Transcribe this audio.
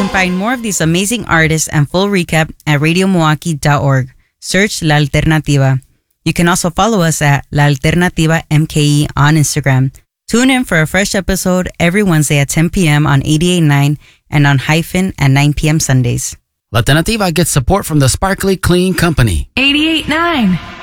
can find more of these amazing artists and full recap at radiomilwaukee.org. Search La Alternativa. You can also follow us at La Alternativa MKE on Instagram. Tune in for a fresh episode every Wednesday at 10 p.m. on 88.9 and on Hyphen at 9 p.m. Sundays. La Alternativa gets support from the Sparkly Clean Company. 88.9.